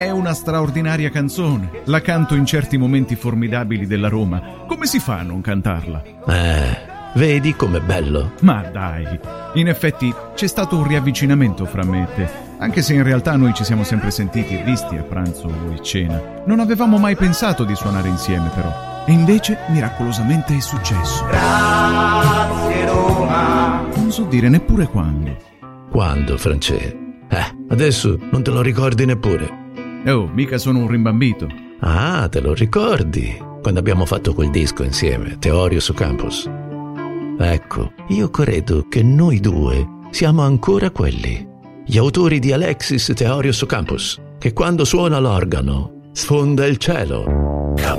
È una straordinaria canzone. La canto in certi momenti formidabili della Roma. Come si fa a non cantarla? Vedi com'è bello? Ma dai, in effetti c'è stato un riavvicinamento fra me e te, anche se in realtà noi ci siamo sempre sentiti e visti a pranzo o a cena. Non avevamo mai pensato di suonare insieme però. E invece miracolosamente è successo. Grazie Roma. Non so dire neppure quando. Quando, Francesco? Adesso non te lo ricordi neppure. Oh, mica sono un rimbambito. Ah, te lo ricordi? Quando abbiamo fatto quel disco insieme, Teorio su Campus. Ecco, io credo che noi due siamo ancora quelli. Gli autori di Alexis Teorio su Campus, che quando suona l'organo sfonda il cielo.